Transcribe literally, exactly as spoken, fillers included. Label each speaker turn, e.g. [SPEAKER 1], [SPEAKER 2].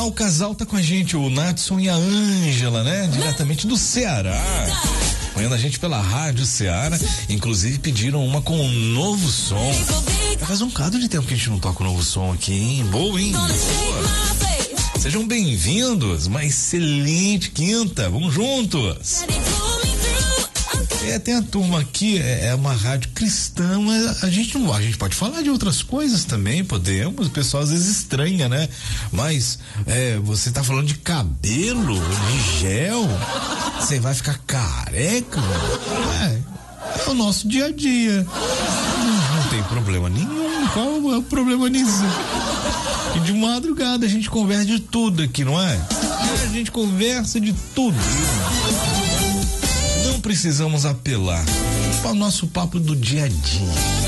[SPEAKER 1] o casal tá com a gente, o Natson e a Ângela, né? Diretamente do Ceará. Acompanhando a gente pela Rádio Ceará. Inclusive pediram uma com um novo som. Faz um bocado de tempo que a gente não toca o um novo som aqui, hein? Boa, hein? Boa. Sejam bem-vindos. Uma excelente quinta. Vamos juntos. É, tem a turma aqui, é, é uma rádio cristã, mas a gente não, a gente pode falar de outras coisas também, podemos, o pessoal às vezes estranha, né? Mas, é, você tá falando de cabelo, de gel, você vai ficar careca? É, é o nosso dia a dia. Não, não tem problema nenhum, qual é o problema nisso? E de madrugada a gente conversa de tudo aqui, não é? A gente conversa de tudo. Não precisamos apelar para o nosso papo do dia a dia.